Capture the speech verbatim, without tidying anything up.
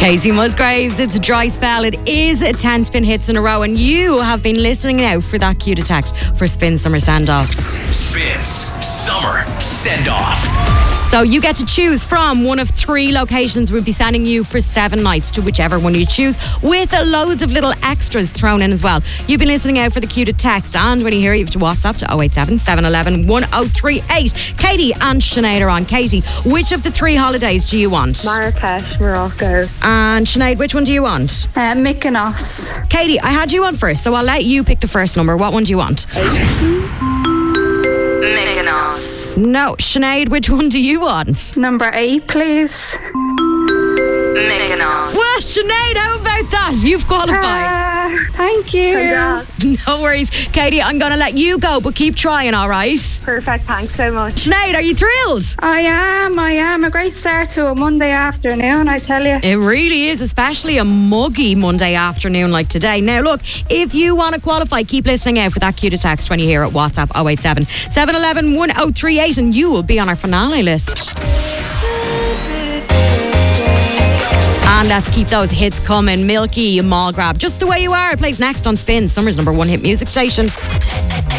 Casey Musgraves, it's a dry spell. It is a ten spin hits in a row, and you have been listening now for that cue to text for Spin Summer Send Off. Spins Summer Send Off. So you get to choose from one of three locations. We'll be sending you for seven nights to whichever one you choose, with loads of little extras thrown in as well. You've been listening out for the cue to text, and when you hear it, you have to WhatsApp to oh eight seven, seven one one, one oh three eight. Katie and Sinead are on. Katie, which of the three holidays do you want? Marrakesh, Morocco. And Sinead, which one do you want? Uh, Mykonos. Katie, I had you on first, so I'll let you pick the first number. What one do you want? Mykonos. No. Sinead, which one do you want? Number eight, please. Mykonos. Well, Sinead, how about that? You've qualified. Uh, thank you. No worries. Katie, I'm going to let you go, but keep trying, all right? Perfect, thanks so much. Sinead, are you thrilled? I am, I am. A great start to a Monday afternoon, I tell you. It really is, especially a muggy Monday afternoon like today. Now, look, if you want to qualify, keep listening out for that cue to text when you hear it. WhatsApp oh eight seven, seven one one, one oh three eight, and you will be on our finale list. And let's keep those hits coming. Milky, Mall Grab, Just the Way You Are. It plays next on Spin, Summer's number one hit music station.